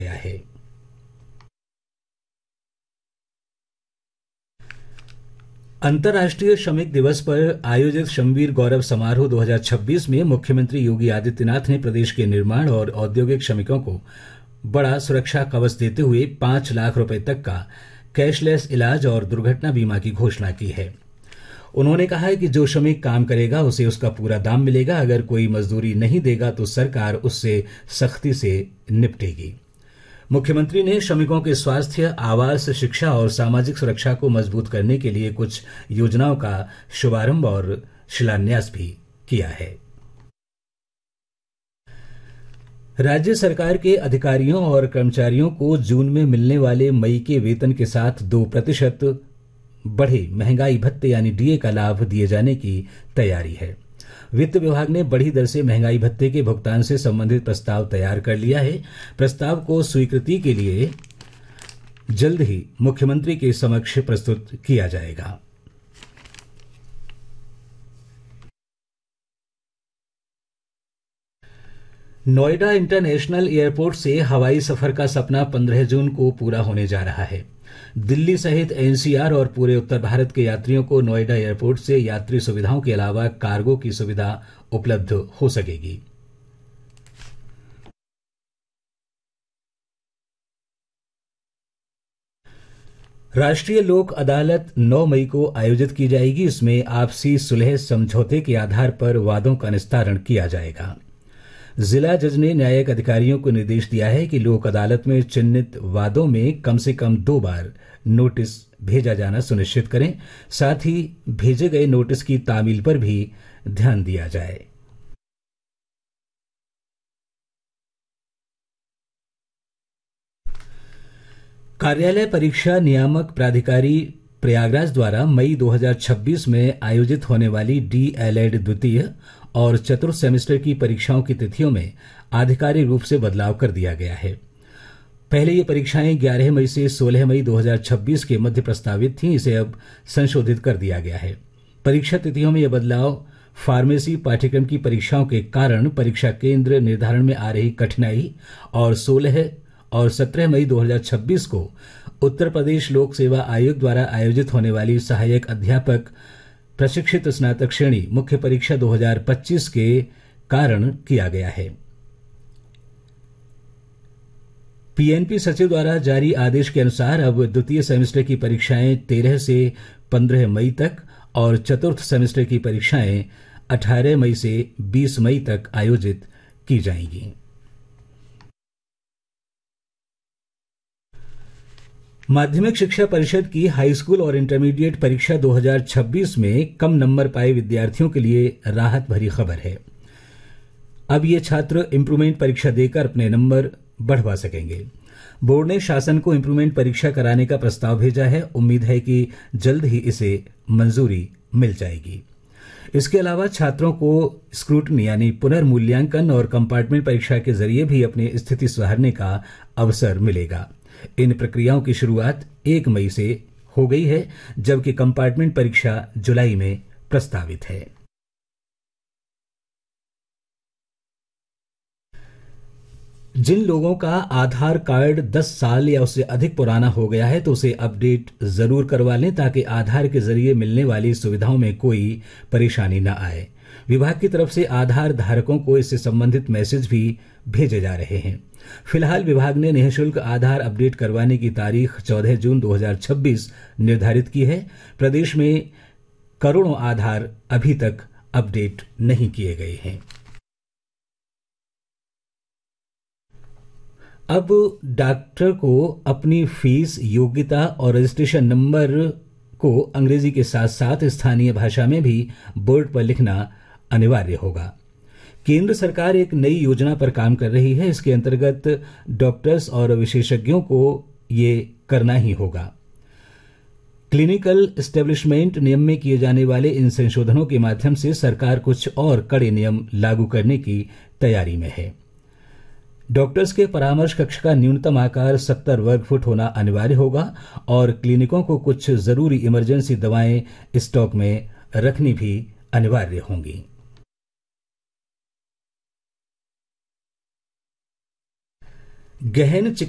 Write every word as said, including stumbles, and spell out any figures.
गया है। अंतर्राष्ट्रीय श्रमिक दिवस पर आयोजित श्रमवीर गौरव समारोह दो हज़ार छब्बीस में मुख्यमंत्री योगी आदित्यनाथ ने प्रदेश के निर्माण और औद्योगिक श्रमिकों को बड़ा सुरक्षा कवच देते हुए पांच लाख रुपए तक का कैशलेस इलाज और दुर्घटना बीमा की घोषणा की है। उन्होंने कहा है कि जो श्रमिक काम करेगा उसे उसका पूरा दाम मिलेगा, अगर कोई मजदूरी नहीं देगा तो सरकार उससे सख्ती से निपटेगी। मुख्यमंत्री ने श्रमिकों के स्वास्थ्य, आवास, शिक्षा और सामाजिक सुरक्षा को मजबूत करने के लिए कुछ योजनाओं का शुभारंभ और शिलान्यास भी किया है। राज्य सरकार के अधिकारियों और कर्मचारियों को जून में मिलने वाले मई के वेतन के साथ दो प्रतिशत बढ़े महंगाई भत्ते यानी डीए का लाभ दिए जाने की तैयारी है। वित्त विभाग ने बढ़ी दर से महंगाई भत्ते के भुगतान से संबंधित प्रस्ताव तैयार कर लिया है। प्रस्ताव को स्वीकृति के लिए जल्द ही मुख्यमंत्री के समक्ष प्रस्तुत किया जाएगा। नोएडा इंटरनेशनल एयरपोर्ट से हवाई सफर का सपना पंद्रह जून को पूरा होने जा रहा है। दिल्ली सहित एनसीआर और पूरे उत्तर भारत के यात्रियों को नोएडा एयरपोर्ट से यात्री सुविधाओं के अलावा कार्गो की सुविधा उपलब्ध हो सकेगी। राष्ट्रीय लोक अदालत नौ मई को आयोजित की जाएगी। इसमें आपसी सुलह समझौते के आधार पर वादों का निस्तारण किया जाएगा। जिला जज ने न्यायिक अधिकारियों को निर्देश दिया है कि लोक अदालत में चिन्हित वादों में कम से कम दो बार नोटिस भेजा जाना सुनिश्चित करें। साथ ही भेजे गए नोटिस की तामील पर भी ध्यान दिया जाए। कार्यालय परीक्षा नियामक प्राधिकारी प्रयागराज द्वारा मई दो हज़ार छब्बीस में आयोजित होने वाली डीएलएड द्वितीय और चतुर्थ सेमेस्टर की परीक्षाओं की तिथियों में आधिकारिक रूप से बदलाव कर दिया गया है। पहले ये परीक्षाएं ग्यारह मई से सोलह मई दो हज़ार छब्बीस के मध्य प्रस्तावित थीं, इसे अब संशोधित कर दिया गया है। परीक्षा तिथियों में यह बदलाव फार्मेसी पाठ्यक्रम की परीक्षाओं के कारण परीक्षा केंद्र निर्धारण में आ रही कठिनाई और सोलह और सत्रह मई दो हज़ार छब्बीस को उत्तर प्रदेश लोक सेवा आयोग द्वारा आयोजित होने वाली सहायक अध्यापक प्रशिक्षित स्नातक श्रेणी मुख्य परीक्षा दो हज़ार पच्चीस के कारण किया गया है। पीएनपी सचिव द्वारा जारी आदेश के अनुसार अब द्वितीय सेमेस्टर की परीक्षाएं तेरह से पंद्रह मई तक और चतुर्थ सेमेस्टर की परीक्षाएं अठारह मई से बीस मई तक आयोजित की जाएंगी। माध्यमिक शिक्षा परिषद की हाई स्कूल और इंटरमीडिएट परीक्षा दो हज़ार छब्बीस में कम नंबर पाए विद्यार्थियों के लिए राहत भरी खबर है। अब ये छात्र इंप्रूवमेंट परीक्षा देकर अपने नंबर बढ़वा सकेंगे। बोर्ड ने शासन को इंप्रूवमेंट परीक्षा कराने का प्रस्ताव भेजा है। उम्मीद है कि जल्द ही इसे मंजूरी मिल जाएगी। इसके अलावा छात्रों को स्क्रूटनी यानी पुनर्मूल्यांकन और कंपार्टमेंट परीक्षा के जरिए भी अपनी स्थिति सुधारने का अवसर मिलेगा। इन प्रक्रियाओं की शुरुआत एक मई से हो गई है, जबकि कंपार्टमेंट परीक्षा जुलाई में प्रस्तावित है। जिन लोगों का आधार कार्ड दस साल या उससे अधिक पुराना हो गया है तो उसे अपडेट जरूर करवा लें, ताकि आधार के जरिए मिलने वाली सुविधाओं में कोई परेशानी न आए। विभाग की तरफ से आधार धारकों को इससे संबंधित मैसेज भी भेजे जा रहे हैं। फिलहाल विभाग ने निःशुल्क आधार अपडेट करवाने की तारीख चौदह जून दो हज़ार छब्बीस निर्धारित की है। प्रदेश में करोड़ों आधार अभी तक अपडेट नहीं किए गए हैं। अब डॉक्टर को अपनी फीस, योग्यता और रजिस्ट्रेशन नंबर को अंग्रेजी के साथ साथ स्थानीय भाषा में भी बोर्ड पर लिखना अनिवार्य होगा। केंद्र सरकार एक नई योजना पर काम कर रही है। इसके अंतर्गत डॉक्टर्स और विशेषज्ञों को ये करना ही होगा। क्लिनिकल एस्टेब्लिशमेंट नियम में किए जाने वाले इन संशोधनों के माध्यम से सरकार कुछ और कड़े नियम लागू करने की तैयारी में है। डॉक्टर्स के परामर्श कक्ष का न्यूनतम आकार सत्तर वर्ग फुट होना अनिवार्य होगा और क्लिनिकों को कुछ जरूरी इमरजेंसी दवाएं स्टॉक में रखनी भी अनिवार्य होंगी। गहन